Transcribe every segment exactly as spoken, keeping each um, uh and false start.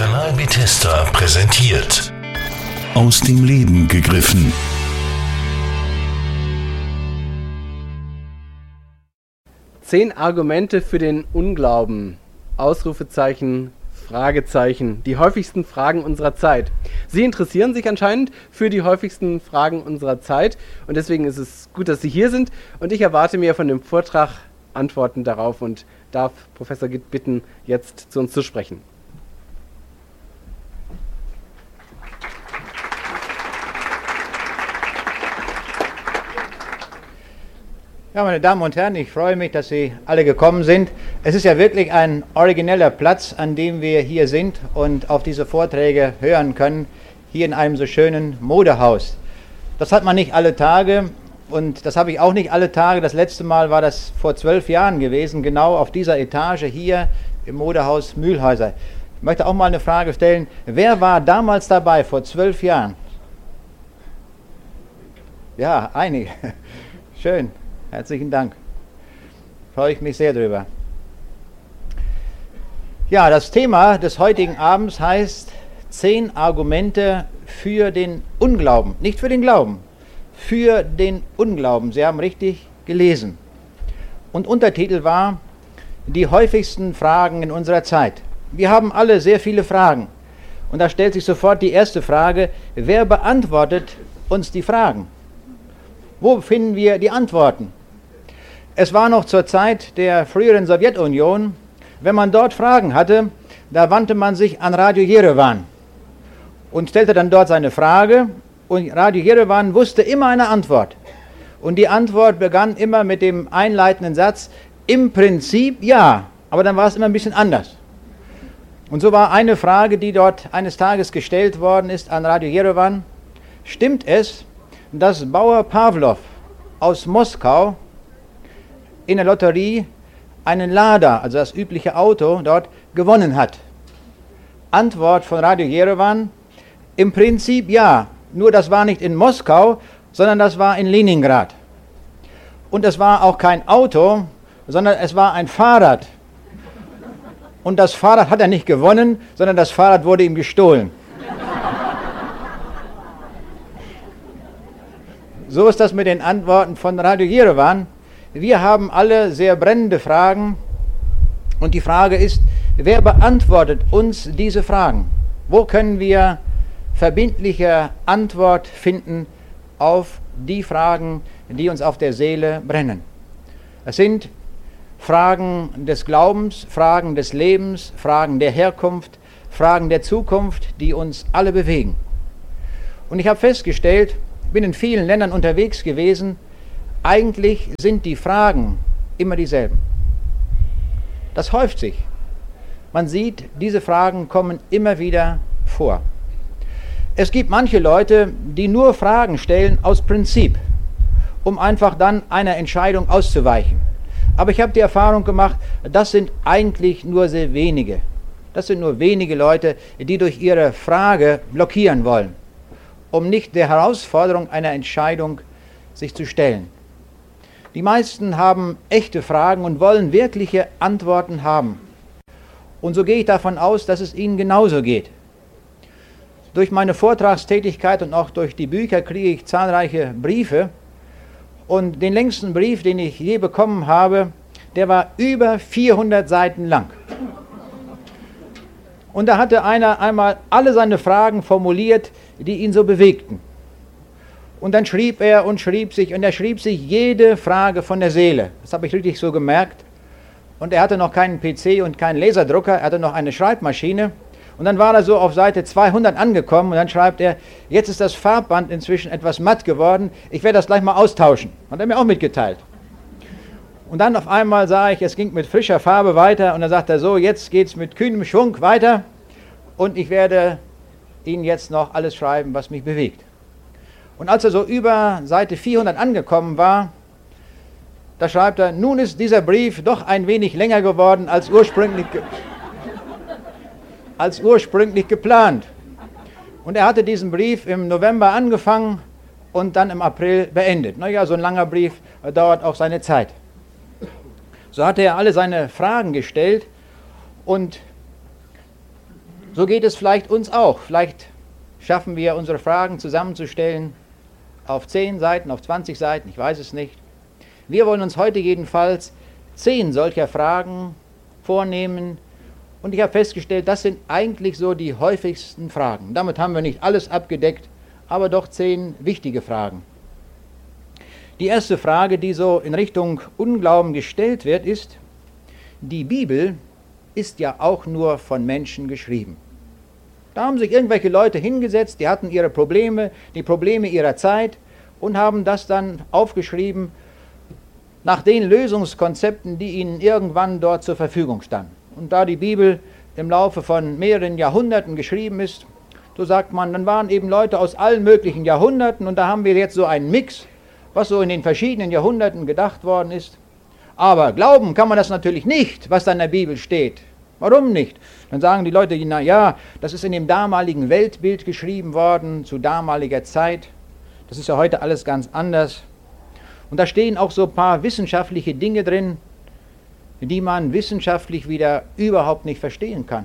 Kanal Bethesda präsentiert Aus dem Leben gegriffen. Zehn Argumente für den Unglauben. Ausrufezeichen, Fragezeichen. Die häufigsten Fragen unserer Zeit. Sie interessieren sich anscheinend für die häufigsten Fragen unserer Zeit und deswegen ist es gut, dass Sie hier sind und ich erwarte mir von dem Vortrag Antworten darauf und darf Professor Gitt bitten, jetzt zu uns zu sprechen. Ja, meine Damen und Herren, ich freue mich, dass Sie alle gekommen sind. Es ist ja wirklich ein origineller Platz, an dem wir hier sind und auf diese Vorträge hören können, hier in einem so schönen Modehaus. Das hat man nicht alle Tage und das habe ich auch nicht alle Tage. Das letzte Mal war das vor zwölf Jahren gewesen, genau auf dieser Etage hier im Modehaus Mühlhäuser. Ich möchte auch mal eine Frage stellen. Wer war damals dabei, vor zwölf Jahren? Ja, einige. Schön. Herzlichen Dank. Freue ich mich sehr drüber. Ja, das Thema des heutigen Abends heißt zehn Argumente für den Unglauben. Nicht für den Glauben, für den Unglauben. Sie haben richtig gelesen. Und Untertitel war die häufigsten Fragen in unserer Zeit. Wir haben alle sehr viele Fragen. Und da stellt sich sofort die erste Frage, wer beantwortet uns die Fragen? Wo finden wir die Antworten? Es war noch zur Zeit der früheren Sowjetunion, wenn man dort Fragen hatte, da wandte man sich an Radio Jerewan und stellte dann dort seine Frage und Radio Jerewan wusste immer eine Antwort. Und die Antwort begann immer mit dem einleitenden Satz, im Prinzip ja, aber dann war es immer ein bisschen anders. Und so war eine Frage, die dort eines Tages gestellt worden ist an Radio Jerewan, stimmt es, dass Bauer Pawlow aus Moskau in der Lotterie einen Lada, also das übliche Auto, dort gewonnen hat? Antwort von Radio Jerewan, im Prinzip ja, nur das war nicht in Moskau, sondern das war in Leningrad. Und es war auch kein Auto, sondern es war ein Fahrrad. Und das Fahrrad hat er nicht gewonnen, sondern das Fahrrad wurde ihm gestohlen. So ist das mit den Antworten von Radio Jerewan. Wir haben alle sehr brennende Fragen und die Frage ist, wer beantwortet uns diese Fragen? Wo können wir verbindliche Antwort finden auf die Fragen, die uns auf der Seele brennen? Es sind Fragen des Glaubens, Fragen des Lebens, Fragen der Herkunft, Fragen der Zukunft, die uns alle bewegen. Und ich habe festgestellt, ich bin in vielen Ländern unterwegs gewesen, eigentlich sind die Fragen immer dieselben. Das häuft sich. Man sieht, diese Fragen kommen immer wieder vor. Es gibt manche Leute, die nur Fragen stellen aus Prinzip, um einfach dann einer Entscheidung auszuweichen. Aber ich habe die Erfahrung gemacht, das sind eigentlich nur sehr wenige. Das sind nur wenige Leute, die durch ihre Frage blockieren wollen, um nicht der Herausforderung einer Entscheidung sich zu stellen. Die meisten haben echte Fragen und wollen wirkliche Antworten haben. Und so gehe ich davon aus, dass es ihnen genauso geht. Durch meine Vortragstätigkeit und auch durch die Bücher kriege ich zahlreiche Briefe. Und den längsten Brief, den ich je bekommen habe, der war über vierhundert Seiten lang. Und da hatte einer einmal alle seine Fragen formuliert, die ihn so bewegten. Und dann schrieb er und schrieb sich, und er schrieb sich jede Frage von der Seele. Das habe ich richtig so gemerkt. Und er hatte noch keinen P C und keinen Laserdrucker, er hatte noch eine Schreibmaschine. Und dann war er so auf Seite zweihundert angekommen und dann schreibt er, jetzt ist das Farbband inzwischen etwas matt geworden, ich werde das gleich mal austauschen. Hat er mir auch mitgeteilt. Und dann auf einmal sah ich, es ging mit frischer Farbe weiter und dann sagt er so, jetzt geht es mit kühnem Schwung weiter und ich werde Ihnen jetzt noch alles schreiben, was mich bewegt. Und als er so über Seite vierhundert angekommen war, da schreibt er, nun ist dieser Brief doch ein wenig länger geworden als ursprünglich, ge als ursprünglich geplant. Und er hatte diesen Brief im November angefangen und dann im April beendet. Naja, so ein langer Brief dauert auch seine Zeit. So hatte er alle seine Fragen gestellt und So geht es vielleicht uns auch. Vielleicht schaffen wir unsere Fragen zusammenzustellen auf zehn Seiten, auf zwanzig Seiten, ich weiß es nicht. Wir wollen uns heute jedenfalls zehn solcher Fragen vornehmen und ich habe festgestellt, das sind eigentlich so die häufigsten Fragen. Damit haben wir nicht alles abgedeckt, aber doch zehn wichtige Fragen. Die erste Frage, die so in Richtung Unglauben gestellt wird, ist: Die Bibel ist ja auch nur von Menschen geschrieben. Da haben sich irgendwelche Leute hingesetzt, die hatten ihre Probleme, die Probleme ihrer Zeit und haben das dann aufgeschrieben nach den Lösungskonzepten, die ihnen irgendwann dort zur Verfügung standen. Und da die Bibel im Laufe von mehreren Jahrhunderten geschrieben ist, so sagt man, dann waren eben Leute aus allen möglichen Jahrhunderten und da haben wir jetzt so einen Mix, was so in den verschiedenen Jahrhunderten gedacht worden ist. Aber glauben kann man das natürlich nicht, was da in der Bibel steht. Warum nicht? Dann sagen die Leute, na ja, das ist in dem damaligen Weltbild geschrieben worden, zu damaliger Zeit. Das ist ja heute alles ganz anders. Und da stehen auch so ein paar wissenschaftliche Dinge drin, die man wissenschaftlich wieder überhaupt nicht verstehen kann.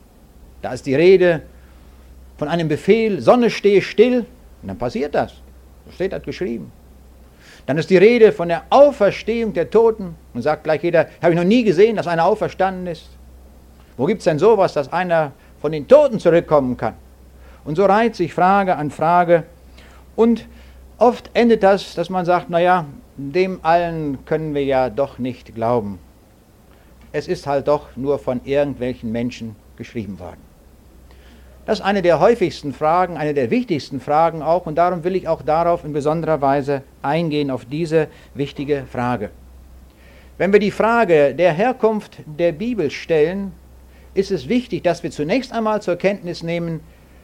Da ist die Rede von einem Befehl, Sonne stehe still, und dann passiert das. So steht das geschrieben. Dann ist die Rede von der Auferstehung der Toten, und sagt gleich jeder, habe ich noch nie gesehen, dass einer auferstanden ist. Wo gibt es denn sowas, dass einer von den Toten zurückkommen kann? Und so reiht sich Frage an Frage. Und oft endet das, dass man sagt, naja, dem allen können wir ja doch nicht glauben. Es ist halt doch nur von irgendwelchen Menschen geschrieben worden. Das ist eine der häufigsten Fragen, eine der wichtigsten Fragen auch, und darum will ich auch darauf in besonderer Weise eingehen, auf diese wichtige Frage. Wenn wir die Frage der Herkunft der Bibel stellen, ist es wichtig, dass wir zunächst einmal zur Kenntnis nehmen,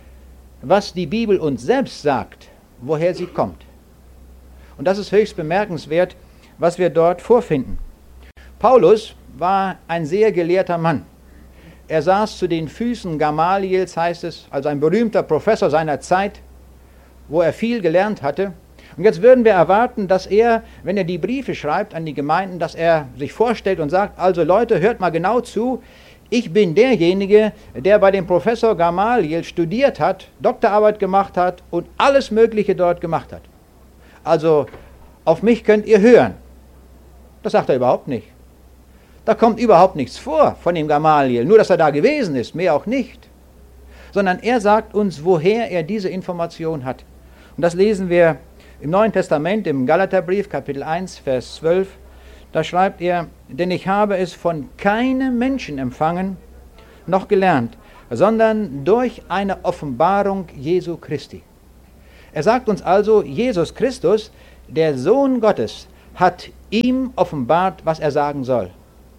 was die Bibel uns selbst sagt, woher sie kommt. Und das ist höchst bemerkenswert, was wir dort vorfinden. Paulus war ein sehr gelehrter Mann. Er saß zu den Füßen Gamaliels, heißt es, also ein berühmter Professor seiner Zeit, wo er viel gelernt hatte. Und jetzt würden wir erwarten, dass er, wenn er die Briefe schreibt an die Gemeinden, dass er sich vorstellt und sagt, also Leute, hört mal genau zu, ich bin derjenige, der bei dem Professor Gamaliel studiert hat, Doktorarbeit gemacht hat und alles Mögliche dort gemacht hat. Also auf mich könnt ihr hören. Das sagt er überhaupt nicht. Da kommt überhaupt nichts vor von dem Gamaliel, nur dass er da gewesen ist, mehr auch nicht. Sondern er sagt uns, woher er diese Information hat. Und das lesen wir im Neuen Testament, im Galaterbrief, Kapitel eins, Vers zwölf. Da schreibt er, denn ich habe es von keinem Menschen empfangen, noch gelernt, sondern durch eine Offenbarung Jesu Christi. Er sagt uns also, Jesus Christus, der Sohn Gottes, hat ihm offenbart, was er sagen soll.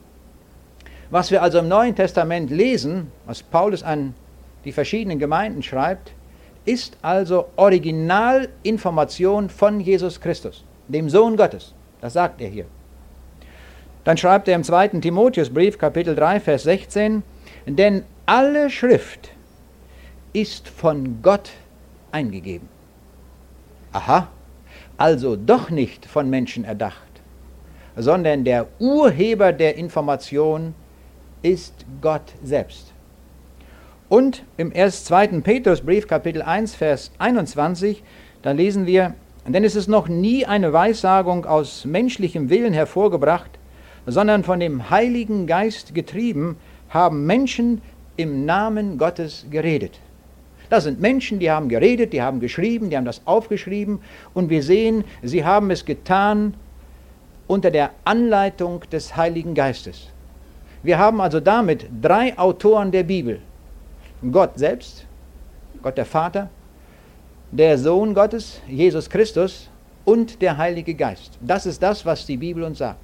Was wir also im Neuen Testament lesen, was Paulus an die verschiedenen Gemeinden schreibt, ist also Originalinformation von Jesus Christus, dem Sohn Gottes. Das sagt er hier. Dann schreibt er im zweiten Timotheusbrief, Kapitel drei, Vers sechzehn, denn alle Schrift ist von Gott eingegeben. Aha, also doch nicht von Menschen erdacht, sondern der Urheber der Information ist Gott selbst. Und im ersten, zweiten Petrusbrief, Kapitel eins, Vers einundzwanzig, da lesen wir, denn es ist noch nie eine Weissagung aus menschlichem Willen hervorgebracht, sondern von dem Heiligen Geist getrieben, haben Menschen im Namen Gottes geredet. Das sind Menschen, die haben geredet, die haben geschrieben, die haben das aufgeschrieben und wir sehen, sie haben es getan unter der Anleitung des Heiligen Geistes. Wir haben also damit drei Autoren der Bibel. Gott selbst, Gott der Vater, der Sohn Gottes, Jesus Christus und der Heilige Geist. Das ist das, was die Bibel uns sagt.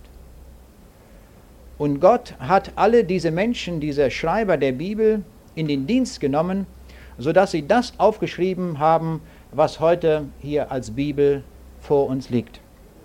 Und Gott hat alle diese Menschen, diese Schreiber der Bibel in den Dienst genommen, sodass sie das aufgeschrieben haben, was heute hier als Bibel vor uns liegt.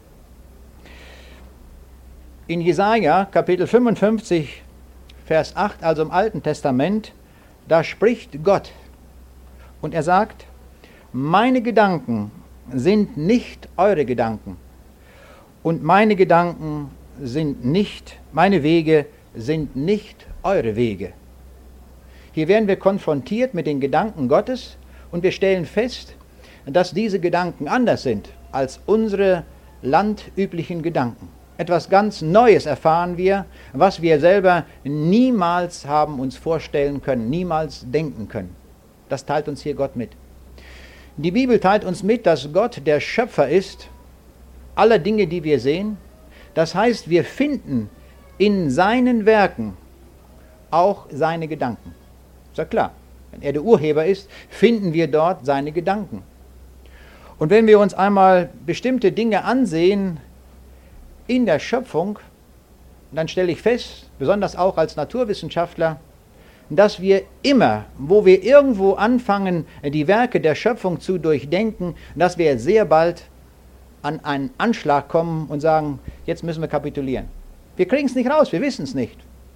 In Jesaja, Kapitel fünfundfünfzig, Vers acht, also im Alten Testament, da spricht Gott und er sagt, meine Gedanken sind nicht eure Gedanken und meine Gedanken sind nicht, meine Wege sind nicht eure Wege. Hier werden wir konfrontiert mit den Gedanken Gottes und wir stellen fest, dass diese Gedanken anders sind als unsere landüblichen Gedanken. Etwas ganz Neues erfahren wir, was wir selber niemals haben uns vorstellen können, niemals denken können. Das teilt uns hier Gott mit. Die Bibel teilt uns mit, dass Gott der Schöpfer ist aller Dinge, die wir sehen. Das heißt, wir finden in seinen Werken auch seine Gedanken. Ist ja klar, wenn er der Urheber ist, finden wir dort seine Gedanken. Und wenn wir uns einmal bestimmte Dinge ansehen in der Schöpfung, dann stelle ich fest, besonders auch als Naturwissenschaftler, dass wir immer, wo wir irgendwo anfangen, die Werke der Schöpfung zu durchdenken, dass wir sehr bald an einen Anschlag kommen und sagen, jetzt müssen wir kapitulieren. Wir kriegen es nicht raus, wir wissen es nicht.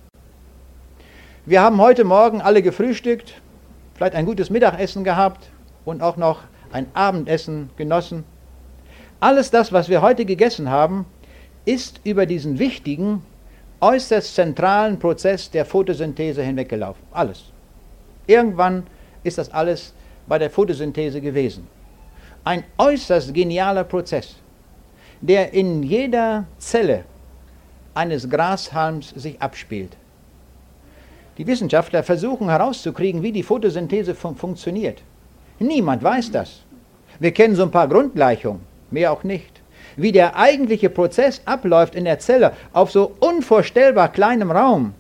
Wir haben heute Morgen alle gefrühstückt, vielleicht ein gutes Mittagessen gehabt und auch noch ein Abendessen genossen. Alles das, was wir heute gegessen haben, ist über diesen wichtigen, äußerst zentralen Prozess der Photosynthese hinweggelaufen. Alles. Irgendwann ist das alles bei der Photosynthese gewesen. Ein äußerst genialer Prozess, der in jeder Zelle eines Grashalms sich abspielt. Die Wissenschaftler versuchen herauszukriegen, wie die Photosynthese fun- funktioniert. Niemand weiß das. Wir kennen so ein paar Grundgleichungen, mehr auch nicht. Wie der eigentliche Prozess abläuft in der Zelle, auf so unvorstellbar kleinem Raum,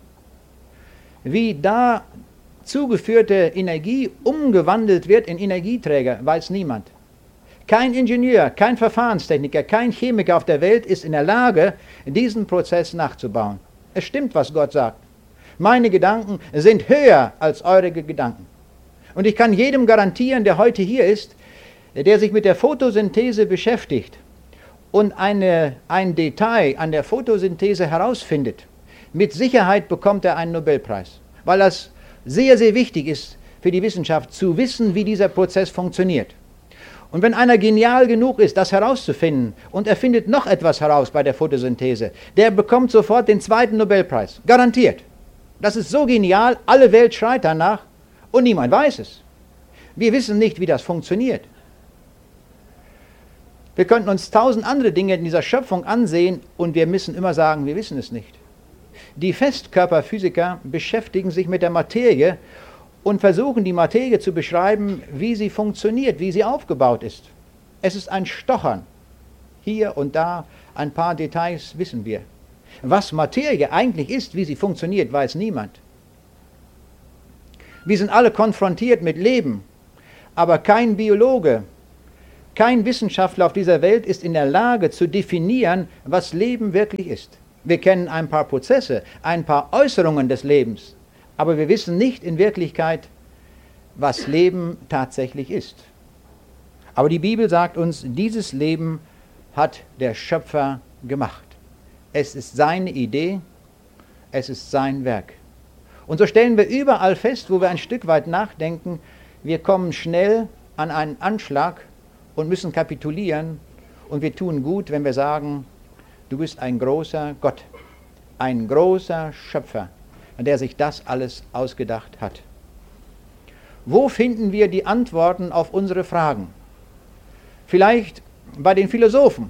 wie da zugeführte Energie umgewandelt wird in Energieträger, weiß niemand. Kein Ingenieur, kein Verfahrenstechniker, kein Chemiker auf der Welt ist in der Lage, diesen Prozess nachzubauen. Es stimmt, was Gott sagt. Meine Gedanken sind höher als eure Gedanken. Und ich kann jedem garantieren, der heute hier ist, der sich mit der Photosynthese beschäftigt und eine, ein Detail an der Photosynthese herausfindet, mit Sicherheit bekommt er einen Nobelpreis, weil das sehr, sehr wichtig ist für die Wissenschaft, zu wissen, wie dieser Prozess funktioniert. Und wenn einer genial genug ist, das herauszufinden und er findet noch etwas heraus bei der Photosynthese, der bekommt sofort den zweiten Nobelpreis, garantiert. Das ist so genial, alle Welt schreit danach und niemand weiß es. Wir wissen nicht, wie das funktioniert. Wir könnten uns tausend andere Dinge in dieser Schöpfung ansehen und wir müssen immer sagen, wir wissen es nicht. Die Festkörperphysiker beschäftigen sich mit der Materie und versuchen die Materie zu beschreiben, wie sie funktioniert, wie sie aufgebaut ist. Es ist ein Stochern. Hier und da ein paar Details wissen wir. Was Materie eigentlich ist, wie sie funktioniert, weiß niemand. Wir sind alle konfrontiert mit Leben, aber kein Biologe, kein Wissenschaftler auf dieser Welt ist in der Lage zu definieren, was Leben wirklich ist. Wir kennen ein paar Prozesse, ein paar Äußerungen des Lebens, aber wir wissen nicht in Wirklichkeit, was Leben tatsächlich ist. Aber die Bibel sagt uns, dieses Leben hat der Schöpfer gemacht. Es ist seine Idee, es ist sein Werk. Und so stellen wir überall fest, wo wir ein Stück weit nachdenken, wir kommen schnell an einen Anschlag und müssen kapitulieren. Und wir tun gut, wenn wir sagen, du bist ein großer Gott, ein großer Schöpfer, der sich das alles ausgedacht hat. Wo finden wir die Antworten auf unsere Fragen? Vielleicht bei den Philosophen.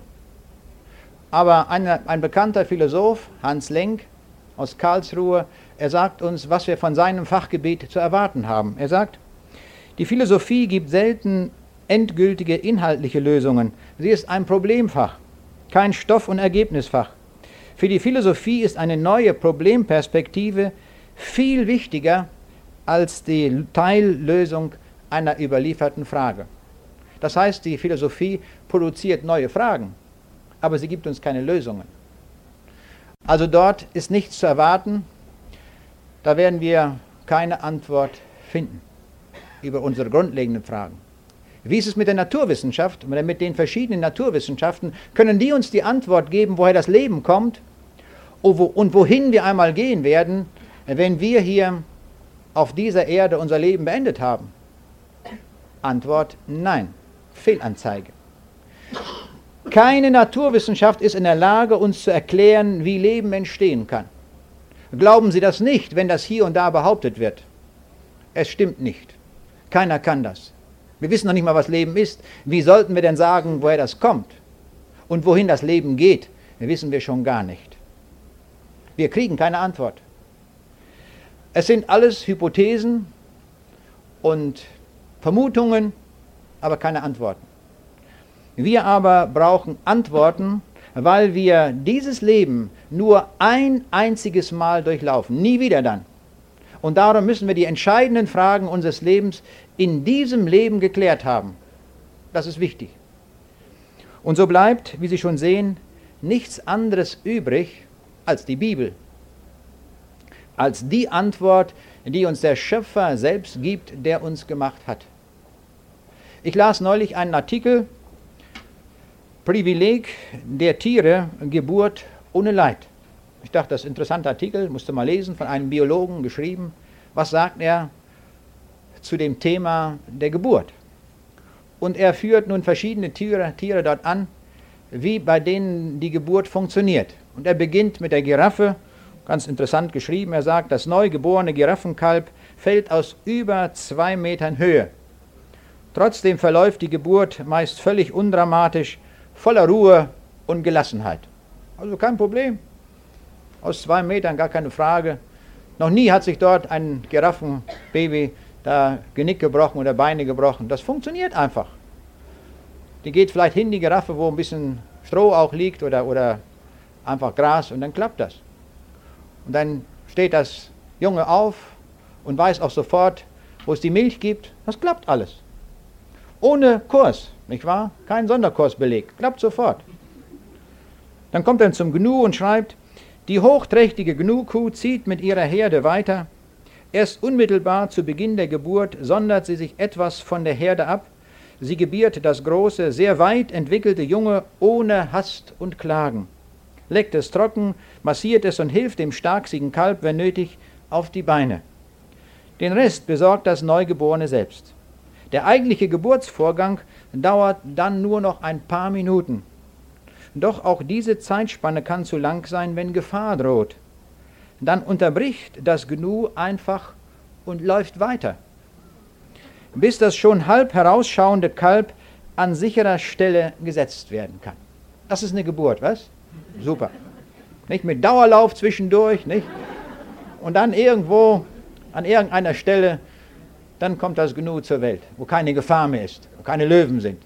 Aber ein, ein bekannter Philosoph, Hans Lenk aus Karlsruhe, er sagt uns, was wir von seinem Fachgebiet zu erwarten haben. Er sagt, die Philosophie gibt selten endgültige inhaltliche Lösungen. Sie ist ein Problemfach, kein Stoff- und Ergebnisfach. Für die Philosophie ist eine neue Problemperspektive viel wichtiger als die Teillösung einer überlieferten Frage. Das heißt, die Philosophie produziert neue Fragen, aber sie gibt uns keine Lösungen. Also dort ist nichts zu erwarten, da werden wir keine Antwort finden über unsere grundlegenden Fragen. Wie ist es mit der Naturwissenschaft, mit den verschiedenen Naturwissenschaften? Können die uns die Antwort geben, woher das Leben kommt und wohin wir einmal gehen werden, wenn wir hier auf dieser Erde unser Leben beendet haben? Antwort: Nein. Fehlanzeige. Keine Naturwissenschaft ist in der Lage, uns zu erklären, wie Leben entstehen kann. Glauben Sie das nicht, wenn das hier und da behauptet wird. Es stimmt nicht. Keiner kann das. Wir wissen noch nicht mal, was Leben ist. Wie sollten wir denn sagen, woher das kommt? Und wohin das Leben geht, wissen wir schon gar nicht. Wir kriegen keine Antwort. Es sind alles Hypothesen und Vermutungen, aber keine Antworten. Wir aber brauchen Antworten, weil wir dieses Leben nur ein einziges Mal durchlaufen, nie wieder dann. Und darum müssen wir die entscheidenden Fragen unseres Lebens in diesem Leben geklärt haben. Das ist wichtig. Und so bleibt, wie Sie schon sehen, nichts anderes übrig als die Bibel. Als die Antwort, die uns der Schöpfer selbst gibt, der uns gemacht hat. Ich las neulich einen Artikel, Privileg der Tiere, Geburt ohne Leid. Ich dachte, das ist ein interessanter Artikel, musste mal lesen, von einem Biologen geschrieben. Was sagt er zu dem Thema der Geburt? Und er führt nun verschiedene Tiere, Tiere dort an, wie bei denen die Geburt funktioniert. Und er beginnt mit der Giraffe, ganz interessant geschrieben. Er sagt, das neugeborene Giraffenkalb fällt aus über zwei Metern Höhe. Trotzdem verläuft die Geburt meist völlig undramatisch, voller Ruhe und Gelassenheit. Also kein Problem. Aus zwei Metern gar keine Frage. Noch nie hat sich dort ein Giraffenbaby da Genick gebrochen oder Beine gebrochen. Das funktioniert einfach. Die geht vielleicht hin, die Giraffe, wo ein bisschen Stroh auch liegt oder, oder einfach Gras, und dann klappt das. Und dann steht das Junge auf und weiß auch sofort, wo es die Milch gibt. Das klappt alles. Ohne Kurs, nicht wahr? Kein Sonderkursbeleg. Klappt sofort. Dann kommt er zum Gnu und schreibt, die hochträchtige Gnu-Kuh zieht mit ihrer Herde weiter. Erst unmittelbar zu Beginn der Geburt sondert sie sich etwas von der Herde ab. Sie gebiert das große, sehr weit entwickelte Junge ohne Hast und Klagen. Leckt es trocken, massiert es und hilft dem starksigen Kalb, wenn nötig, auf die Beine. Den Rest besorgt das Neugeborene selbst. Der eigentliche Geburtsvorgang dauert dann nur noch ein paar Minuten. Doch auch diese Zeitspanne kann zu lang sein, wenn Gefahr droht. Dann unterbricht das Gnu einfach und läuft weiter, bis das schon halb herausschauende Kalb an sicherer Stelle gesetzt werden kann. Das ist eine Geburt, was? Super. Nicht mit Dauerlauf zwischendurch, nicht? Und dann irgendwo, an irgendeiner Stelle, dann kommt das Gnu zur Welt, wo keine Gefahr mehr ist, wo keine Löwen sind.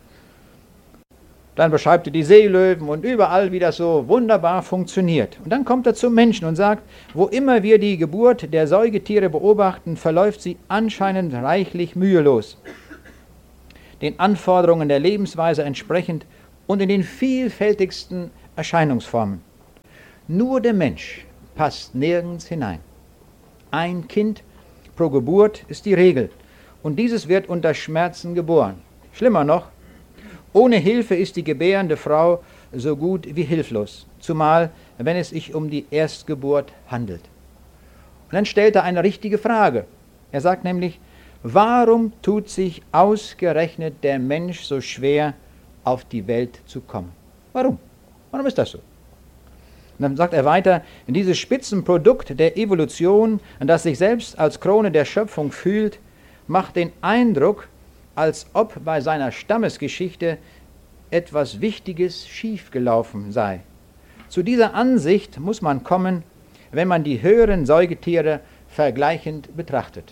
Dann beschreibt er die Seelöwen und überall, wie das so wunderbar funktioniert. Und dann kommt er zum Menschen und sagt, wo immer wir die Geburt der Säugetiere beobachten, verläuft sie anscheinend reichlich mühelos. Den Anforderungen der Lebensweise entsprechend und in den vielfältigsten Erscheinungsformen. Nur der Mensch passt nirgends hinein. Ein Kind pro Geburt ist die Regel und dieses wird unter Schmerzen geboren. Schlimmer noch, ohne Hilfe ist die gebärende Frau so gut wie hilflos, zumal wenn es sich um die Erstgeburt handelt. Und dann stellt er eine richtige Frage. Er sagt nämlich, warum tut sich ausgerechnet der Mensch so schwer, auf die Welt zu kommen? Warum? Warum ist das so? Und dann sagt er weiter, dieses Spitzenprodukt der Evolution, das sich selbst als Krone der Schöpfung fühlt, macht den Eindruck, als ob bei seiner Stammesgeschichte etwas Wichtiges schiefgelaufen sei. Zu dieser Ansicht muss man kommen, wenn man die höheren Säugetiere vergleichend betrachtet.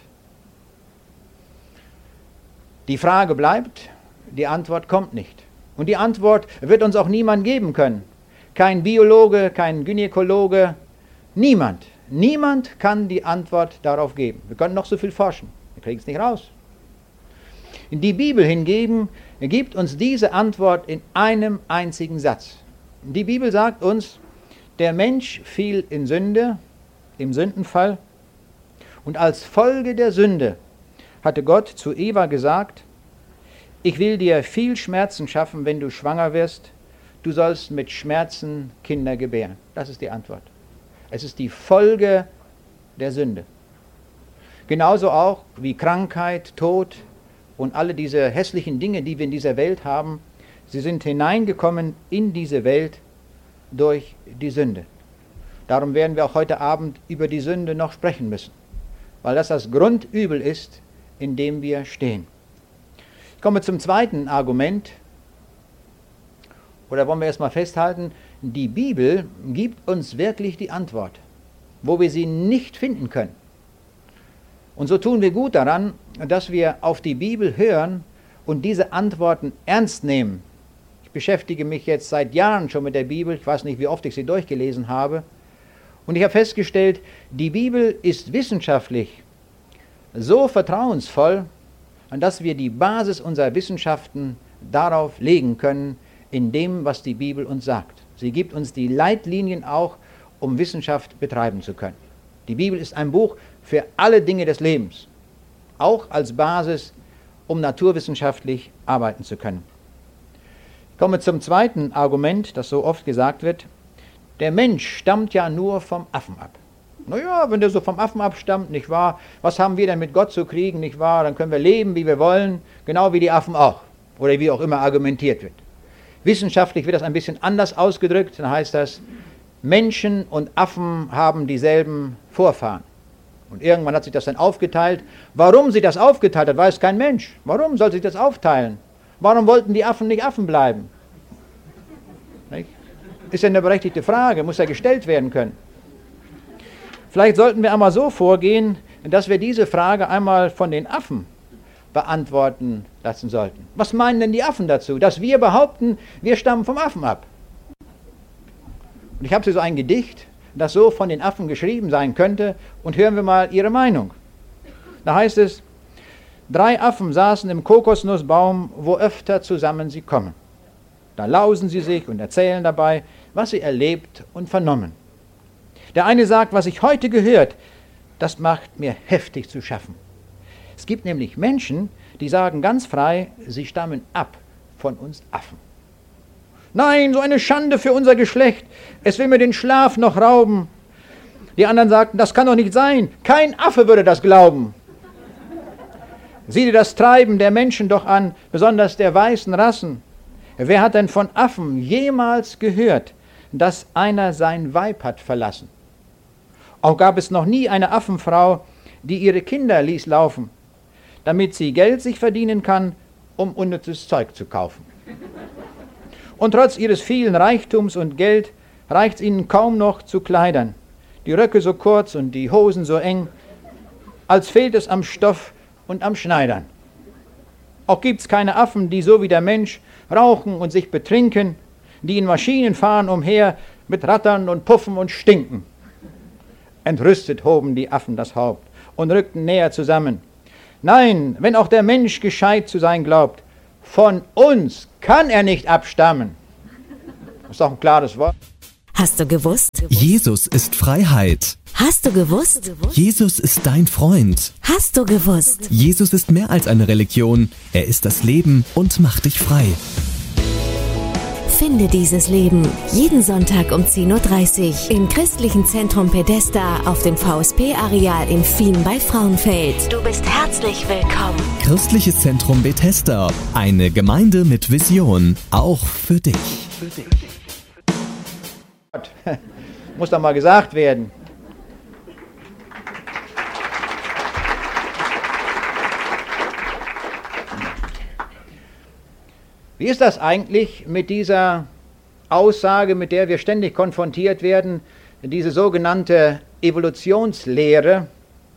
Die Frage bleibt, die Antwort kommt nicht. Und die Antwort wird uns auch niemand geben können. Kein Biologe, kein Gynäkologe, niemand. Niemand kann die Antwort darauf geben. Wir können noch so viel forschen, wir kriegen es nicht raus. Die Bibel hingegen gibt uns diese Antwort in einem einzigen Satz. Die Bibel sagt uns, der Mensch fiel in Sünde, im Sündenfall, und als Folge der Sünde hatte Gott zu Eva gesagt, ich will dir viel Schmerzen schaffen, wenn du schwanger wirst, du sollst mit Schmerzen Kinder gebären. Das ist die Antwort. Es ist die Folge der Sünde. Genauso auch wie Krankheit, Tod, und alle diese hässlichen Dinge, die wir in dieser Welt haben, sie sind hineingekommen in diese Welt durch die Sünde. Darum werden wir auch heute Abend über die Sünde noch sprechen müssen. weil das das Grundübel ist, in dem wir stehen. Ich komme zum zweiten Argument. Oder wollen wir erstmal festhalten, die Bibel gibt uns wirklich die Antwort, wo wir sie nicht finden können. Und so tun wir gut daran, dass wir auf die Bibel hören und diese Antworten ernst nehmen. Ich beschäftige mich jetzt seit Jahren schon mit der Bibel, ich weiß nicht, wie oft ich sie durchgelesen habe, und ich habe festgestellt, die Bibel ist wissenschaftlich so vertrauensvoll, dass wir die Basis unserer Wissenschaften darauf legen können, in dem, was die Bibel uns sagt. Sie gibt uns die Leitlinien auch, um Wissenschaft betreiben zu können. Die Bibel ist ein Buch für alle Dinge des Lebens, auch als Basis, um naturwissenschaftlich arbeiten zu können. Ich komme zum zweiten Argument, das so oft gesagt wird. Der Mensch stammt ja nur vom Affen ab. Naja, wenn der so vom Affen abstammt, nicht wahr, was haben wir denn mit Gott zu kriegen, nicht wahr, dann können wir leben, wie wir wollen, genau wie die Affen auch, oder wie auch immer argumentiert wird. Wissenschaftlich wird das ein bisschen anders ausgedrückt, dann heißt das, Menschen und Affen haben dieselben Vorfahren. Und irgendwann hat sich das dann aufgeteilt. Warum sich das aufgeteilt hat, weiß kein Mensch. Warum soll sich das aufteilen? Warum wollten die Affen nicht Affen bleiben? Nicht? Ist ja eine berechtigte Frage, muss ja gestellt werden können. Vielleicht sollten wir einmal so vorgehen, dass wir diese Frage einmal von den Affen beantworten lassen sollten. Was meinen denn die Affen dazu, dass wir behaupten, wir stammen vom Affen ab? Und ich habe hier so ein Gedicht, das so von den Affen geschrieben sein könnte, und hören wir mal ihre Meinung. Da heißt es, drei Affen saßen im Kokosnussbaum, wo öfter zusammen sie kommen. Da lausen sie sich und erzählen dabei, was sie erlebt und vernommen. Der eine sagt, was ich heute gehört, das macht mir heftig zu schaffen. Es gibt nämlich Menschen, die sagen ganz frei, sie stammen ab von uns Affen. Nein, so eine Schande für unser Geschlecht, es will mir den Schlaf noch rauben. Die anderen sagten, das kann doch nicht sein, kein Affe würde das glauben. Sieh dir das Treiben der Menschen doch an, besonders der weißen Rassen. Wer hat denn von Affen jemals gehört, dass einer sein Weib hat verlassen? Auch gab es noch nie eine Affenfrau, die ihre Kinder ließ laufen, damit sie Geld sich verdienen kann, um unnützes Zeug zu kaufen. Und trotz ihres vielen Reichtums und Geld reicht es ihnen kaum noch zu Kleidern. Die Röcke so kurz und die Hosen so eng, als fehlt es am Stoff und am Schneidern. Auch gibt es keine Affen, die so wie der Mensch rauchen und sich betrinken, die in Maschinen fahren umher mit Rattern und Puffen und Stinken. Entrüstet hoben die Affen das Haupt und rückten näher zusammen. Nein, wenn auch der Mensch gescheit zu sein glaubt, von uns kann er nicht abstammen. Das ist doch ein klares Wort. Hast du gewusst? Jesus ist Freiheit. Hast du gewusst? Jesus ist dein Freund. Hast du gewusst? Jesus ist mehr als eine Religion. Er ist das Leben und macht dich frei. Finde dieses Leben jeden Sonntag um zehn Uhr dreißig im Christlichen Zentrum Bethesda auf dem V S P-Areal in Fien bei Frauenfeld. Du bist herzlich willkommen. Christliches Zentrum Bethesda. Eine Gemeinde mit Vision. Auch für dich. Für dich. Muss doch mal gesagt werden. Wie ist das eigentlich mit dieser Aussage, mit der wir ständig konfrontiert werden, diese sogenannte Evolutionslehre?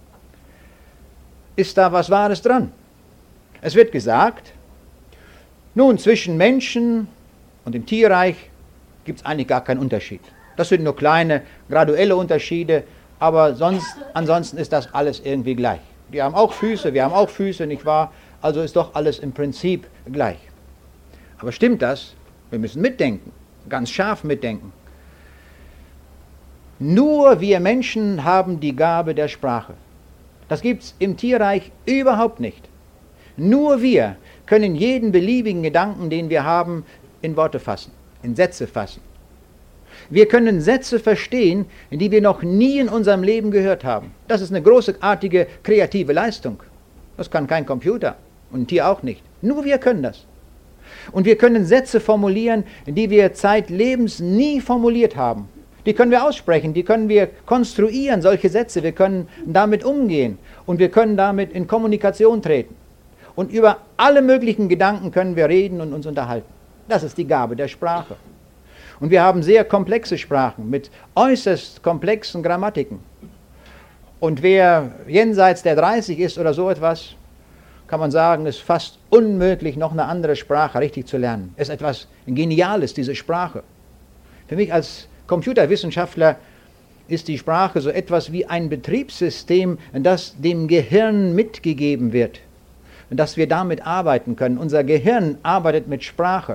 Ist da was Wahres dran? Es wird gesagt, nun zwischen Menschen und dem Tierreich gibt es eigentlich gar keinen Unterschied. Das sind nur kleine, graduelle Unterschiede, aber sonst, ansonsten ist das alles irgendwie gleich. Die haben auch Füße, wir haben auch Füße, nicht wahr? Also ist doch alles im Prinzip gleich. Aber stimmt das? Wir müssen mitdenken, ganz scharf mitdenken. Nur wir Menschen haben die Gabe der Sprache. Das gibt es im Tierreich überhaupt nicht. Nur wir können jeden beliebigen Gedanken, den wir haben, in Worte fassen, in Sätze fassen. Wir können Sätze verstehen, die wir noch nie in unserem Leben gehört haben. Das ist eine großartige kreative Leistung. Das kann kein Computer und ein Tier auch nicht. Nur wir können das. Und wir können Sätze formulieren, die wir zeitlebens nie formuliert haben. Die können wir aussprechen, die können wir konstruieren, solche Sätze, wir können damit umgehen und wir können damit in Kommunikation treten. Und über alle möglichen Gedanken können wir reden und uns unterhalten. Das ist die Gabe der Sprache. Und wir haben sehr komplexe Sprachen mit äußerst komplexen Grammatiken. Und wer jenseits der dreißig ist oder so etwas, kann man sagen, ist fast unmöglich, noch eine andere Sprache richtig zu lernen. Es ist etwas Geniales, diese Sprache. Für mich als Computerwissenschaftler ist die Sprache so etwas wie ein Betriebssystem, das dem Gehirn mitgegeben wird, dass wir damit arbeiten können. Unser Gehirn arbeitet mit Sprache.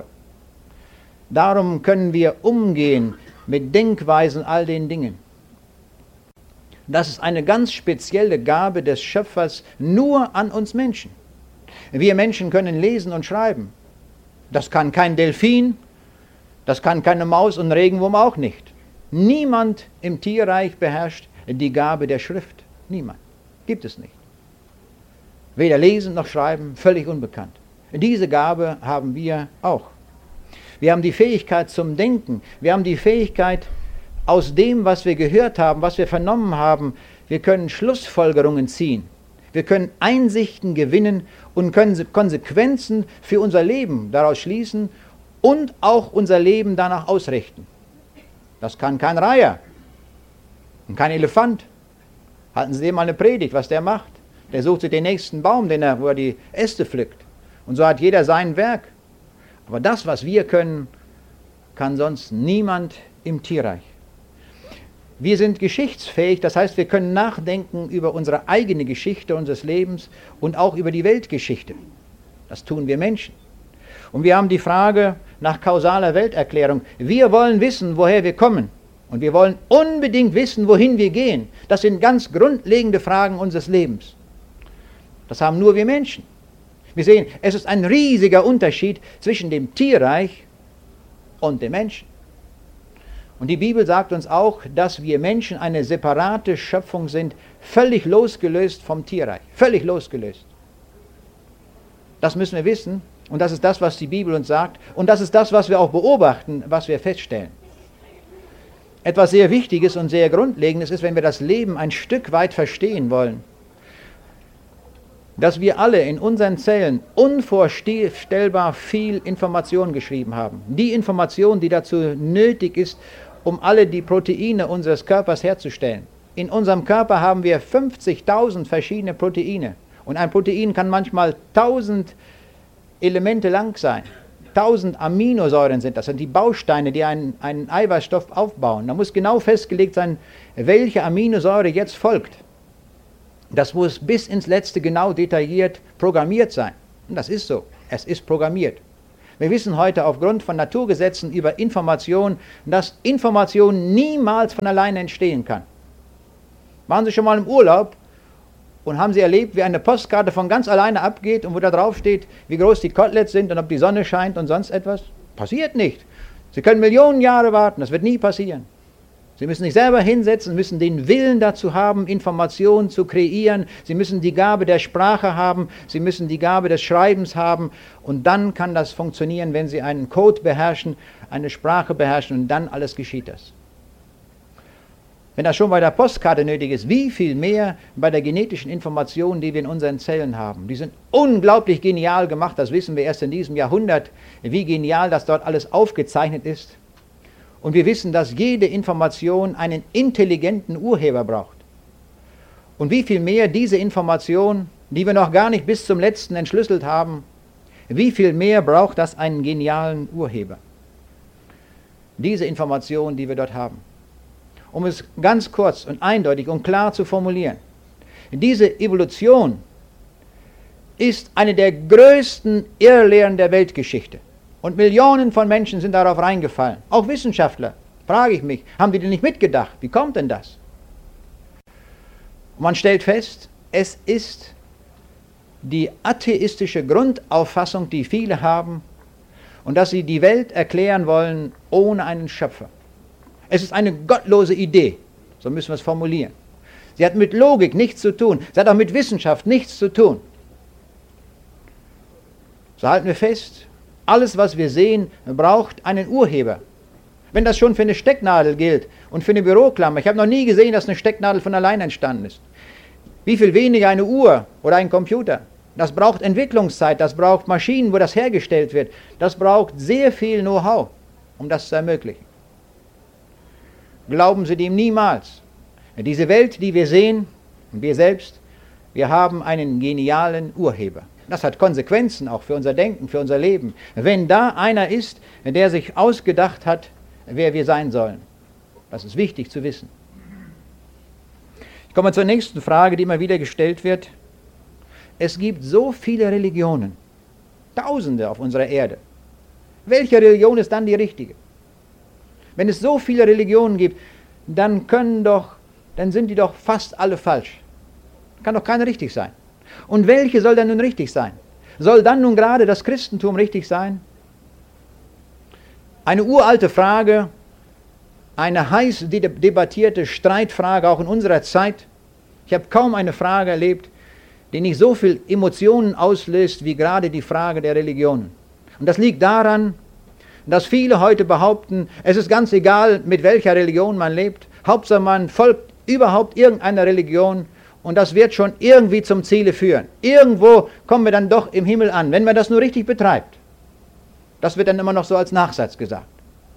Darum können wir umgehen mit Denkweisen, all den Dingen. Das ist eine ganz spezielle Gabe des Schöpfers nur an uns Menschen. Wir Menschen können lesen und schreiben. Das kann kein Delfin, das kann keine Maus und Regenwurm auch nicht. Niemand im Tierreich beherrscht die Gabe der Schrift. Niemand. Gibt es nicht. Weder lesen noch schreiben, völlig unbekannt. Diese Gabe haben wir auch. Wir haben die Fähigkeit zum Denken. Wir haben die Fähigkeit, aus dem, was wir gehört haben, was wir vernommen haben, wir können Schlussfolgerungen ziehen. Wir können Einsichten gewinnen und können Konsequenzen für unser Leben daraus schließen und auch unser Leben danach ausrichten. Das kann kein Reiher und kein Elefant. Halten Sie dem mal eine Predigt, was der macht. Der sucht sich den nächsten Baum, den er, wo er die Äste pflückt. Und so hat jeder sein Werk. Aber das, was wir können, kann sonst niemand im Tierreich. Wir sind geschichtsfähig, das heißt, wir können nachdenken über unsere eigene Geschichte unseres Lebens und auch über die Weltgeschichte. Das tun wir Menschen. Und wir haben die Frage nach kausaler Welterklärung. Wir wollen wissen, woher wir kommen. Und wir wollen unbedingt wissen, wohin wir gehen. Das sind ganz grundlegende Fragen unseres Lebens. Das haben nur wir Menschen. Wir sehen, es ist ein riesiger Unterschied zwischen dem Tierreich und dem Menschen. Und die Bibel sagt uns auch, dass wir Menschen eine separate Schöpfung sind, völlig losgelöst vom Tierreich, völlig losgelöst. Das müssen wir wissen und das ist das, was die Bibel uns sagt und das ist das, was wir auch beobachten, was wir feststellen. Etwas sehr Wichtiges und sehr Grundlegendes ist, wenn wir das Leben ein Stück weit verstehen wollen, dass wir alle in unseren Zellen unvorstellbar viel Information geschrieben haben. Die Information, die dazu nötig ist, um alle die Proteine unseres Körpers herzustellen. In unserem Körper haben wir fünfzigtausend verschiedene Proteine. Und ein Protein kann manchmal tausend Elemente lang sein. tausend Aminosäuren sind das. Das sind die Bausteine, die einen, einen Eiweißstoff aufbauen. Da muss genau festgelegt sein, welche Aminosäure jetzt folgt. Das muss bis ins Letzte genau detailliert programmiert sein. Und das ist so. Es ist programmiert. Wir wissen heute aufgrund von Naturgesetzen über Information, dass Information niemals von alleine entstehen kann. Waren Sie schon mal im Urlaub und haben Sie erlebt, wie eine Postkarte von ganz alleine abgeht und wo da drauf steht, wie groß die Koteletts sind und ob die Sonne scheint und sonst etwas? Passiert nicht. Sie können Millionen Jahre warten, das wird nie passieren. Sie müssen sich selber hinsetzen, müssen den Willen dazu haben, Informationen zu kreieren. Sie müssen die Gabe der Sprache haben, Sie müssen die Gabe des Schreibens haben und dann kann das funktionieren, wenn Sie einen Code beherrschen, eine Sprache beherrschen und dann alles geschieht das. Wenn das schon bei der Postkarte nötig ist, wie viel mehr bei der genetischen Information, die wir in unseren Zellen haben. Die sind unglaublich genial gemacht, das wissen wir erst in diesem Jahrhundert, wie genial das dort alles aufgezeichnet ist. Und wir wissen, dass jede Information einen intelligenten Urheber braucht. Und wie viel mehr diese Information, die wir noch gar nicht bis zum letzten entschlüsselt haben, wie viel mehr braucht das einen genialen Urheber? Diese Information, die wir dort haben. Um es ganz kurz und eindeutig und klar zu formulieren. Diese Evolution ist eine der größten Irrlehren der Weltgeschichte. Und Millionen von Menschen sind darauf reingefallen. Auch Wissenschaftler, frage ich mich, haben die denn nicht mitgedacht? Wie kommt denn das? Und man stellt fest, es ist die atheistische Grundauffassung, die viele haben, und dass sie die Welt erklären wollen ohne einen Schöpfer. Es ist eine gottlose Idee, so müssen wir es formulieren. Sie hat mit Logik nichts zu tun, sie hat auch mit Wissenschaft nichts zu tun. So halten wir fest, alles, was wir sehen, braucht einen Urheber. Wenn das schon für eine Stecknadel gilt und für eine Büroklammer, ich habe noch nie gesehen, dass eine Stecknadel von allein entstanden ist. Wie viel weniger eine Uhr oder ein Computer? Das braucht Entwicklungszeit, das braucht Maschinen, wo das hergestellt wird. Das braucht sehr viel Know-how, um das zu ermöglichen. Glauben Sie dem niemals. Diese Welt, die wir sehen, und wir selbst, wir haben einen genialen Urheber. Das hat Konsequenzen auch für unser Denken, für unser Leben. Wenn da einer ist, der sich ausgedacht hat, wer wir sein sollen. Das ist wichtig zu wissen. Ich komme zur nächsten Frage, die immer wieder gestellt wird. Es gibt so viele Religionen, Tausende auf unserer Erde. Welche Religion ist dann die richtige? Wenn es so viele Religionen gibt, dann können doch, dann sind die doch fast alle falsch. Kann doch keine richtig sein. Und welche soll denn nun richtig sein? Soll dann nun gerade das Christentum richtig sein? Eine uralte Frage, eine heiß debattierte Streitfrage auch in unserer Zeit. Ich habe kaum eine Frage erlebt, die nicht so viel Emotionen auslöst wie gerade die Frage der Religionen. Und das liegt daran, dass viele heute behaupten, es ist ganz egal, mit welcher Religion man lebt. Hauptsache man folgt überhaupt irgendeiner Religion und das wird schon irgendwie zum Ziele führen. Irgendwo kommen wir dann doch im Himmel an, wenn man das nur richtig betreibt. Das wird dann immer noch so als Nachsatz gesagt.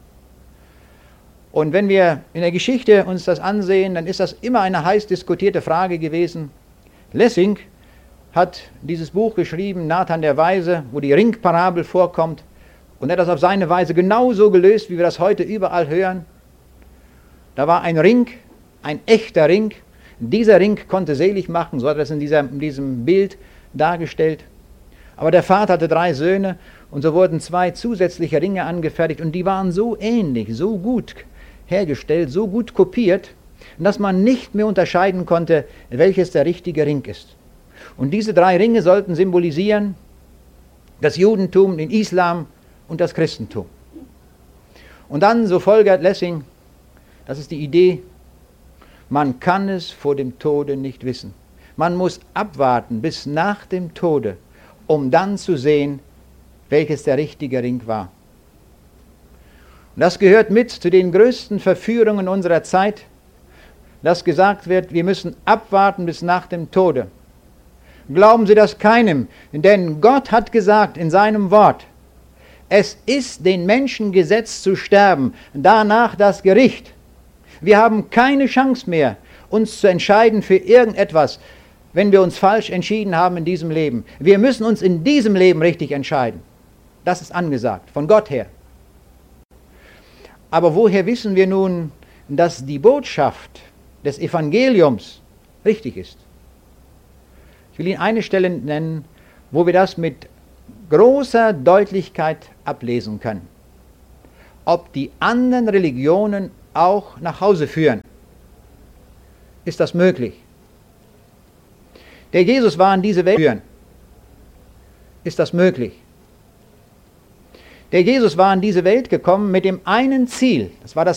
Und wenn wir in der Geschichte uns das ansehen, dann ist das immer eine heiß diskutierte Frage gewesen. Lessing hat dieses Buch geschrieben, Nathan der Weise, wo die Ringparabel vorkommt. Und er hat das auf seine Weise genauso gelöst, wie wir das heute überall hören. Da war ein Ring, ein echter Ring. Dieser Ring konnte selig machen, so hat er es in, dieser, in diesem Bild dargestellt. Aber der Vater hatte drei Söhne und so wurden zwei zusätzliche Ringe angefertigt und die waren so ähnlich, so gut hergestellt, so gut kopiert, dass man nicht mehr unterscheiden konnte, welches der richtige Ring ist. Und diese drei Ringe sollten symbolisieren das Judentum, den Islam und das Christentum. Und dann, so folgert Lessing, das ist die Idee, man kann es vor dem Tode nicht wissen. Man muss abwarten bis nach dem Tode, um dann zu sehen, welches der richtige Ring war. Und das gehört mit zu den größten Verführungen unserer Zeit, dass gesagt wird, wir müssen abwarten bis nach dem Tode. Glauben Sie das keinem, denn Gott hat gesagt in seinem Wort, es ist den Menschen gesetzt zu sterben, danach das Gericht. Wir haben keine Chance mehr, uns zu entscheiden für irgendetwas, wenn wir uns falsch entschieden haben in diesem Leben. Wir müssen uns in diesem Leben richtig entscheiden. Das ist angesagt, von Gott her. Aber woher wissen wir nun, dass die Botschaft des Evangeliums richtig ist? Ich will Ihnen eine Stelle nennen, wo wir das mit großer Deutlichkeit ablesen können. Ob die anderen Religionen auch nach Hause führen. Ist das möglich? Der Jesus war in diese Welt führen. Ist das möglich? Der Jesus war in diese Welt gekommen mit dem einen Ziel, das war das